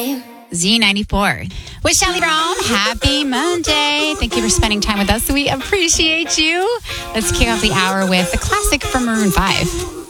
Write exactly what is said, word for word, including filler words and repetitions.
name. Z ninety-four. With Shelly Brown, happy Monday. Thank you for spending time with us. We appreciate you. Let's kick off the hour with the classic from Maroon five.